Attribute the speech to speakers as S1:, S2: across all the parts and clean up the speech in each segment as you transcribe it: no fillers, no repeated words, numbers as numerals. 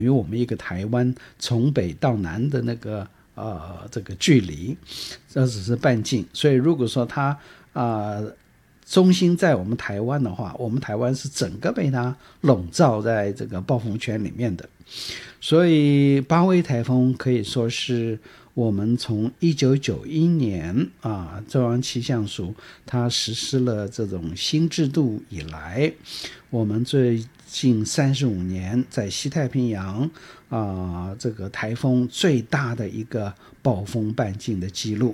S1: 于我们一个台湾从北到南的那个这个距离，这只是半径。所以如果说它中心在我们台湾的话，我们台湾是整个被它笼罩在这个暴风圈里面的。所以巴威台风可以说是我们从1991年中央气象署它实施了这种新制度以来，我们最近35年在西太平洋这个台风最大的一个暴风半径的记录。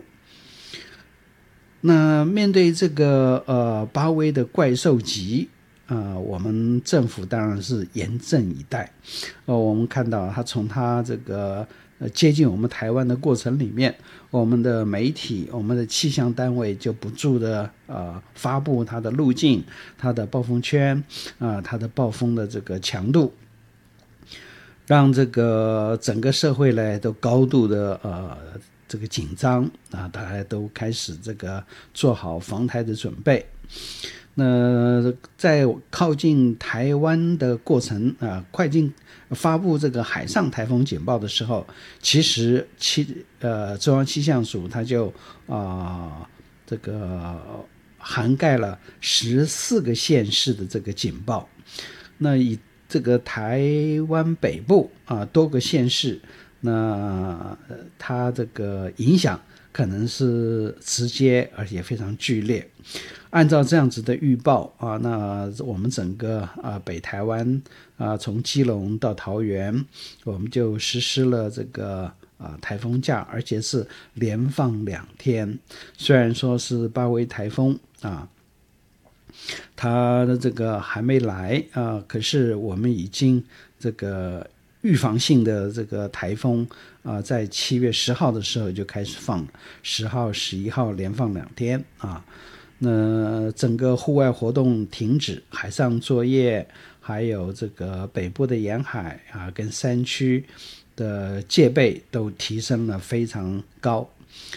S1: 那面对这个巴威的怪兽级我们政府当然是严阵以待。我们看到它从它这个接近我们台湾的过程里面，我们的媒体、我们的气象单位就不住的发布它的路径、它的暴风圈它的暴风的这个强度，让这个整个社会呢都高度的这个紧张大家都开始这个做好防台的准备。那在靠近台湾的过程快进发布这个海上台风警报的时候，其实中央气象署它就这个涵盖了14个县市的这个警报。那以这个台湾北部多个县市，那它这个影响可能是直接而且非常剧烈。按照这样子的预报那我们整个北台湾从基隆到桃园，我们就实施了这个台风假，而且是连放2天。虽然说是巴威台风它的这个还没来可是我们已经这个预防性的这个台风在7月10号的时候就开始放，10号、11号连放2天那整个户外活动停止，海上作业还有这个北部的沿海跟山区的戒备都提升了非常高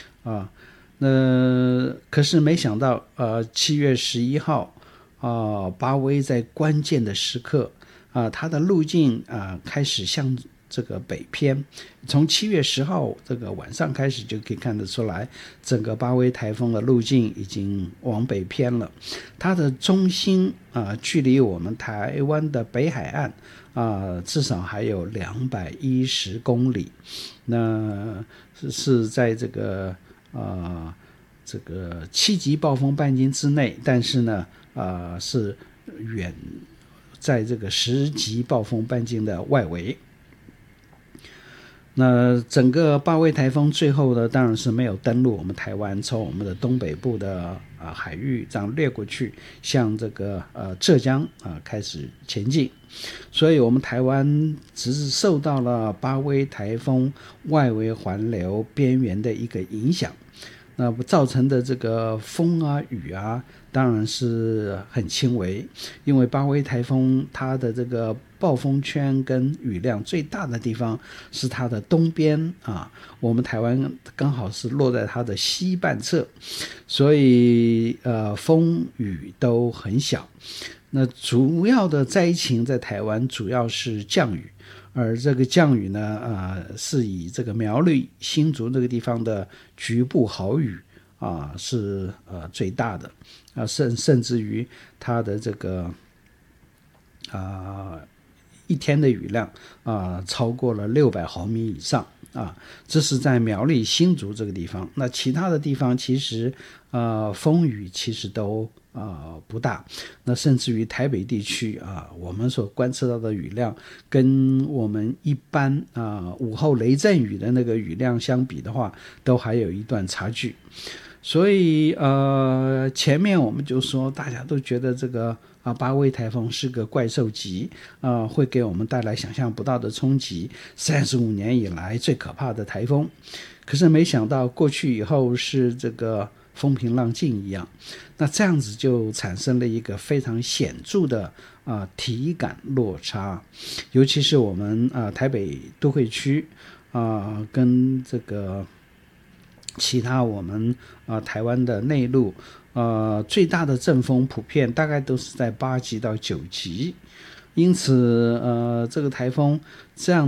S1: 那可是没想到7月11号巴威在关键的时刻它的路径开始向这个北偏。从7月10号这个晚上开始就可以看得出来，整个巴威台风的路径已经往北偏了。它的中心距离我们台湾的北海岸至少还有210公里。那是在这个7级暴风半径之内，但是呢是远在这个10级暴风半径的外围。那整个巴威台风最后呢，当然是没有登陆我们台湾，从我们的东北部的海域这样掠过去，向这个浙江开始前进。所以我们台湾只是受到了巴威台风外围环流边缘的一个影响，那造成的这个风雨当然是很轻微。因为巴威台风它的这个暴风圈跟雨量最大的地方是它的东边我们台湾刚好是落在它的西半侧，所以风雨都很小。那主要的灾情在台湾主要是降雨，而这个降雨呢是以这个苗栗新竹这个地方的局部豪雨是最大的甚至于它的这个一天的雨量超过了600毫米以上这是在苗栗新竹这个地方。那其他的地方其实风雨其实都不大。那甚至于台北地区我们所观测到的雨量跟我们一般午后雷阵雨的那个雨量相比的话，都还有一段差距。所以前面我们就说大家都觉得这个巴威台风是个怪兽级会给我们带来想象不到的冲击，35年以来最可怕的台风。可是没想到过去以后是这个风平浪静一样，那这样子就产生了一个非常显著的体感落差。尤其是我们台北都会区跟这个其他我们台湾的内陆最大的阵风普遍大概都是在8级到9级。因此这个台风这样